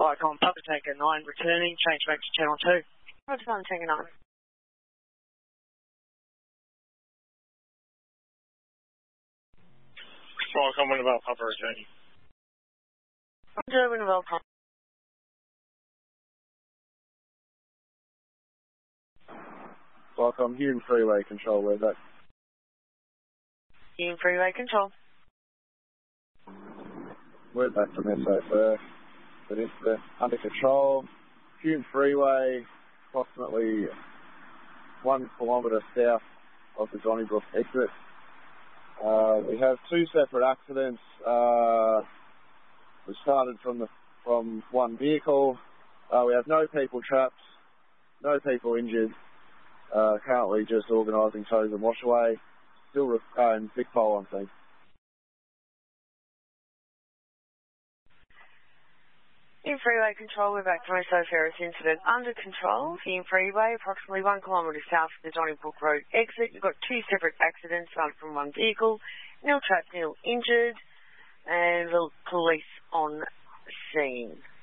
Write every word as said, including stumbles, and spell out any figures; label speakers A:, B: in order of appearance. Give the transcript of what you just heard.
A: Icon, Papa Tanker nine, returning, change back to channel two.
B: Roger, Papa Tanker nine.
C: Icon, Wintervale, Papa returning.
B: Roger, Wintervale, Papa.
D: Icon, Hume Freeway Control, where's that?
B: Hume Freeway Control.
D: We're back from S O first, but it's uh, under control. Hume Freeway, approximately one kilometre south of the Donnybrook exit. Uh, we have two separate accidents. Uh, we started from the from one vehicle. Uh, we have no people trapped, no people injured. Uh, currently just organising tows and wash away. Still re- uh, in big pole on scene.
B: Hume Freeway Control, we're back from S O Ferris incident under control. Hume Freeway, approximately one kilometre south of the Donnybrook Road exit. You've got two separate accidents, one from one vehicle. Nil trapped, nil injured, and the police on scene.